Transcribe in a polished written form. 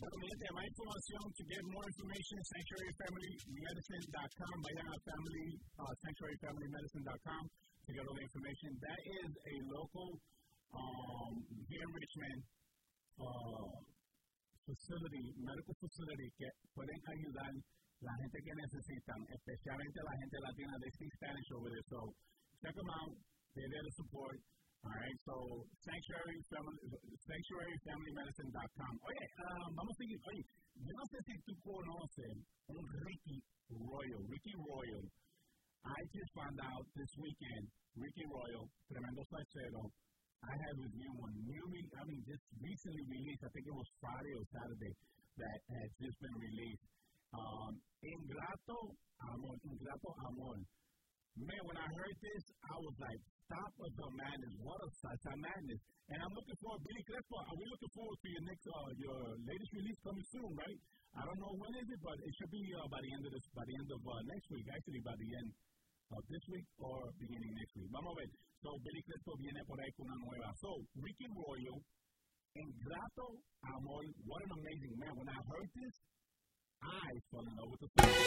Gente, más información, to get more information, sanctuaryfamilymedicine.com. Vayan a sanctuaryfamilymedicine.com to get all the information. That is a local, here in Richmond, facility, medical facility que pueden ayudar la gente que necesitan, especialmente la gente latina. They speak Spanish over there, so check them out. They're there to support. All right, so sanctuaryfamilymedicine.com. Oye, vamos a seguir. Oye, yo no sé si tú conoces un Ricky Royal. I just found out this weekend, Ricky Royal, tremendo salsero. I have his new one, just recently released. I think it was Friday or Saturday that had just been released. Ingrato Amor. Man, when I heard this, I was like, stop with the madness. What a salsa madness. And I'm looking forward, Billy Crespo, are we looking forward to your latest release coming soon, right? I don't know when is it, but it should be by the end of next week, actually by the end of this week or beginning next week. Vamos a ver. So, Billy Crespo viene por ahí con una nueva. So, Ricky Royal, Ingrato Amor, what an amazing man. When I heard this, I fell in love with the song.